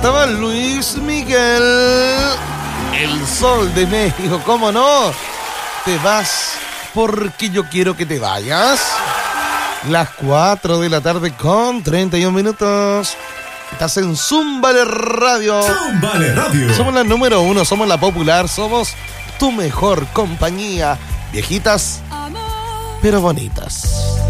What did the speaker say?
cantaba Luis Miguel, El Sol de México, ¿cómo no? Te vas porque yo quiero que te vayas. Las 4 de la tarde con 31 minutos. Estás en Zúmbale Radio. Zúmbale Radio. Somos la número 1, somos la popular, somos tu mejor compañía. Viejitas, pero bonitas.